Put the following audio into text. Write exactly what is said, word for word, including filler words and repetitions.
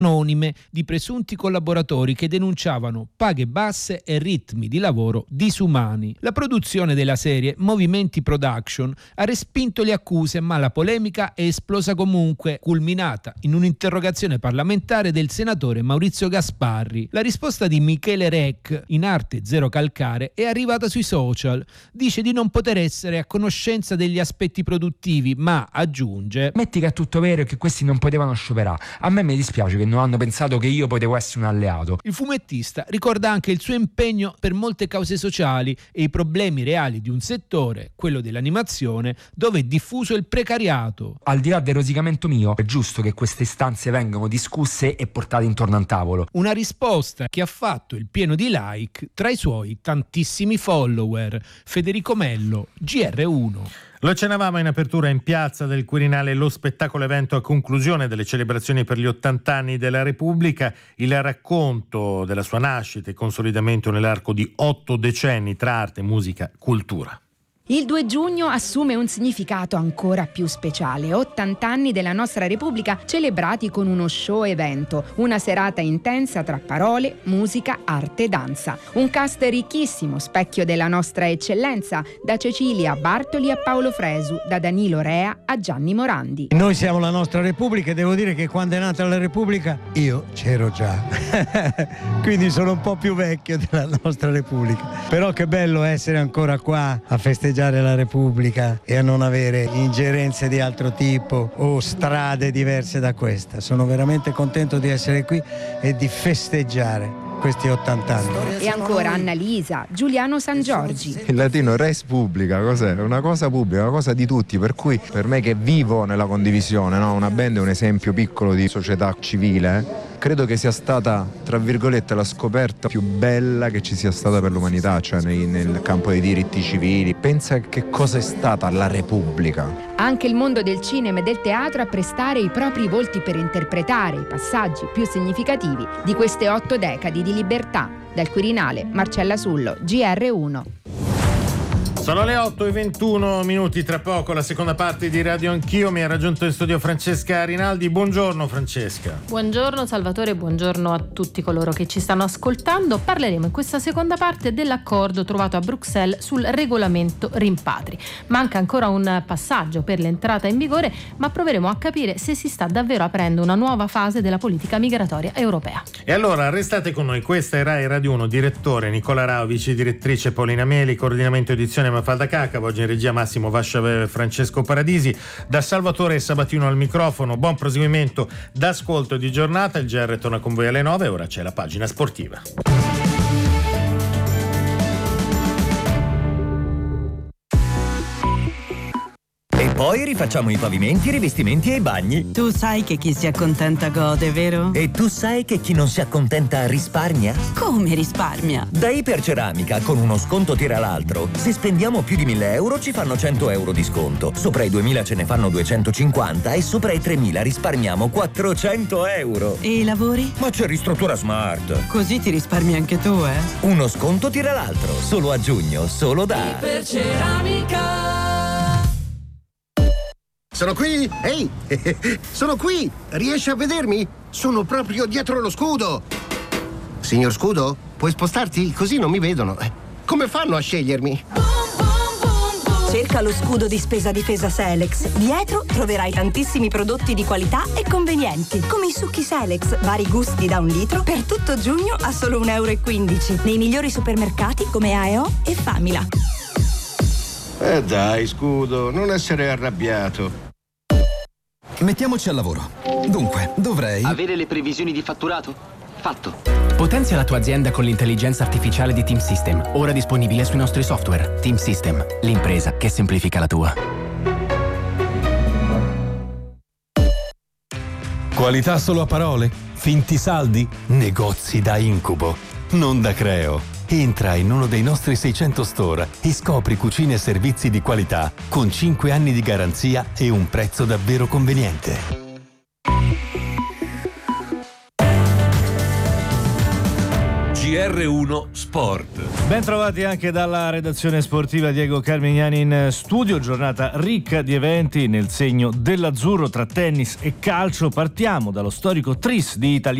anonime di presunti collaboratori che denunciavano paghe basse e ritmi di lavoro disumani. La produzione della serie Movimenti Production ha respinto le accuse, ma la polemica è esplosa comunque, culminata in un'interrogazione parlamentare del senatore Maurizio Gasparri. La risposta di Michele Rec, in arte Zero Calcare, è arrivata sui social. Dice di non poter essere a conoscenza degli aspetti produttivi, ma aggiunge: metti che è tutto vero e che questi non potevano scioperare. A me mi dispiace che non hanno pensato che io potevo essere un alleato. Il fumettista ricorda anche il suo impegno per molte cause sociali e i problemi reali di un settore, quello dell'animazione, dove è diffuso il precariato. Al di là del rosicamento mio, è giusto che queste istanze vengano discusse e portate intorno a un tavolo. Una risposta che ha fatto il pieno di like tra i suoi tantissimi follower. Federico Mello, G R uno. Lo accennavamo in apertura: in piazza del Quirinale lo spettacolo evento a conclusione delle celebrazioni per gli ottanta anni della Repubblica, il racconto della sua nascita e consolidamento nell'arco di otto decenni tra arte, musica, cultura. Il due giugno assume un significato ancora più speciale. ottanta anni della nostra Repubblica celebrati con uno show evento, una serata intensa tra parole, musica, arte e danza. Un cast ricchissimo, specchio della nostra eccellenza, da Cecilia Bartoli a Paolo Fresu, da Danilo Rea a Gianni Morandi. Noi siamo la nostra Repubblica e devo dire che quando è nata la Repubblica io c'ero già, quindi sono un po' più vecchio della nostra Repubblica. Però che bello essere ancora qua a festeggiare la Repubblica e a non avere ingerenze di altro tipo o strade diverse da questa. Sono veramente contento di essere qui e di festeggiare questi ottanta anni. E ancora Annalisa, Giuliano San Giorgi. Il latino res publica, cos'è? Una cosa pubblica, una cosa di tutti, per cui per me che vivo nella condivisione, no? Una band è un esempio piccolo di società civile, eh? Credo che sia stata, tra virgolette, la scoperta più bella che ci sia stata per l'umanità, cioè nei, nel campo dei diritti civili. Pensa che cosa è stata la Repubblica. Anche il mondo del cinema e del teatro a prestare i propri volti per interpretare i passaggi più significativi di queste otto decadi di libertà. Dal Quirinale, Marcella Sullo, G R uno. Sono le otto e ventuno minuti, tra poco la seconda parte di Radio Anch'io. Mi ha raggiunto in studio Francesca Rinaldi. Buongiorno Francesca. Buongiorno Salvatore, buongiorno a tutti coloro che ci stanno ascoltando. Parleremo in questa seconda parte dell'accordo trovato a Bruxelles sul regolamento rimpatri. Manca ancora un passaggio per l'entrata in vigore, ma proveremo a capire se si sta davvero aprendo una nuova fase della politica migratoria europea. E allora restate con noi, questa è Rai Radio uno, direttore Nicola Rao, vice direttrice Paolina Meli, coordinamento edizione Mafalda Cacavo, oggi in regia Massimo Vascia e Francesco Paradisi, da Salvatore Sabatino al microfono. Buon proseguimento d'ascolto di giornata. Il G R torna con voi alle nove, ora c'è la pagina sportiva. Poi rifacciamo i pavimenti, i rivestimenti e i bagni. Tu sai che chi si accontenta gode, vero? E tu sai che chi non si accontenta risparmia? Come risparmia? Da Iperceramica, con uno sconto tira l'altro. Se spendiamo più di mille euro ci fanno cento euro di sconto. Sopra i duemila ce ne fanno duecentocinquanta e sopra i tremila risparmiamo quattrocento euro. E i lavori? Ma c'è Ristruttura Smart. Così ti risparmi anche tu, eh? Uno sconto tira l'altro. Solo a giugno, solo da Iperceramica. Sono qui! Ehi! Sono qui! Riesci a vedermi? Sono proprio dietro lo scudo! Signor Scudo, puoi spostarti? Così non mi vedono. Come fanno a scegliermi? Cerca lo scudo di spesa difesa Selex. Dietro troverai tantissimi prodotti di qualità e convenienti, come i succhi Selex, vari gusti da un litro, per tutto giugno a solo un euro e quindici, nei migliori supermercati come A e O e Famila. Eh dai, Scudo, non essere arrabbiato. Mettiamoci al lavoro. Dunque, dovrei... avere le previsioni di fatturato? Fatto. Potenzia la tua azienda con l'intelligenza artificiale di Team System, ora disponibile sui nostri software. Team System, l'impresa che semplifica la tua. Qualità solo a parole? Finti saldi? Negozi da incubo? Non da Creo. Entra in uno dei nostri seicento store e scopri cucine e servizi di qualità con cinque anni di garanzia e un prezzo davvero conveniente. G G R uno Sport. Ben trovati anche dalla redazione sportiva, Diego Carmignani in studio. Giornata ricca di eventi nel segno dell'azzurro tra tennis e calcio. Partiamo dallo storico tris di Italia